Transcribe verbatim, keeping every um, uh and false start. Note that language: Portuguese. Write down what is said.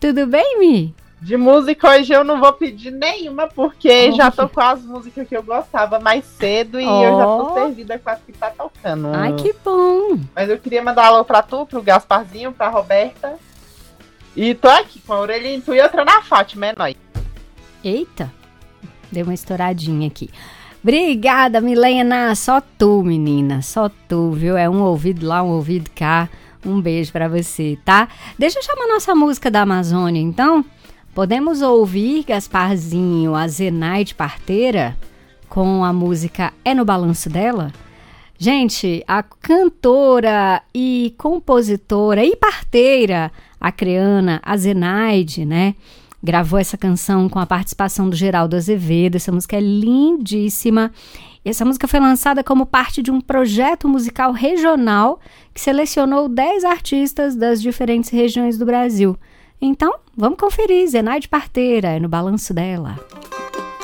Tudo bem, Mi? De música hoje eu não vou pedir nenhuma, porque oh. já tô com as músicas que eu gostava mais cedo e oh. eu já tô servida com as que tá tocando. Ai, que bom! Mas eu queria mandar alô pra tu, pro Gasparzinho, pra Roberta. E tô aqui com a orelha em tu e outra na Fátima, é nóis. Eita, deu uma estouradinha aqui. Obrigada, Milena, só tu, menina, só tu, viu? É um ouvido lá, um ouvido cá. Um beijo pra você, tá? Deixa eu chamar nossa música da Amazônia, então. Podemos ouvir, Gasparzinho, a Zenaide Parteira com a música É no Balanço Dela? Gente, a cantora e compositora e parteira acreana, a Zenaide, né? Gravou essa canção com a participação do Geraldo Azevedo. Essa música é lindíssima. E essa música foi lançada como parte de um projeto musical regional que selecionou dez artistas das diferentes regiões do Brasil. Então, vamos conferir. Zenaide Parteira, é no Balanço Dela.